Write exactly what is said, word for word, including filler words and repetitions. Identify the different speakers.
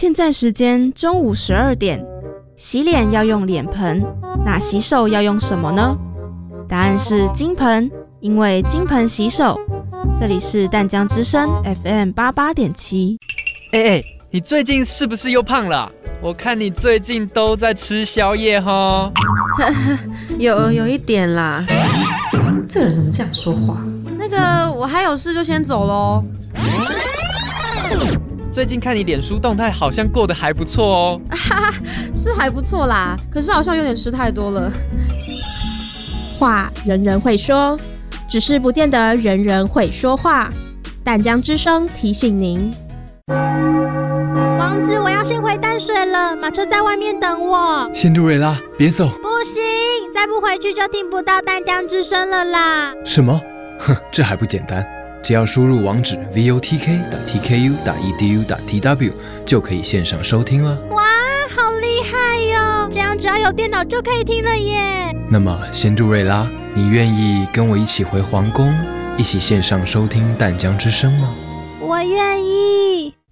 Speaker 1: 现在时间中午十二点，洗脸要用脸盆，那洗手要用什么呢？答案是金盆，因为金盆洗手。这里是淡江之声 F M 八八点七。
Speaker 2: 哎哎，你最近是不是又胖了啊？我看你最近都在吃宵夜齁。
Speaker 3: 有有一点啦。
Speaker 4: 这个人怎么这样说话？
Speaker 3: 那个，我还有事就先走咯。
Speaker 2: 最近看你脸书动态，好像过得还不错哦。
Speaker 3: 哈哈，是还不错啦，可是好像有点吃太多了。
Speaker 5: 话人人会说，只是不见得人人会说话。淡江之声提醒您。
Speaker 6: 王子，我要先回淡水了，马车在外面等我。
Speaker 7: 仙杜瑞拉，别走！
Speaker 6: 不行，再不回去就听不到淡江之声了啦。
Speaker 7: 什么？哼，这还不简单，只要输入网址 v o t k 点 t k u 点 e d u 点 t w 就可以线上收听了。
Speaker 6: 哇，好厉害哟！这样只要有电脑就可以听了耶。
Speaker 7: 那么，仙杜瑞拉，你愿意跟我一起回皇宫，一起线上收听淡江之声吗？
Speaker 6: 我愿意。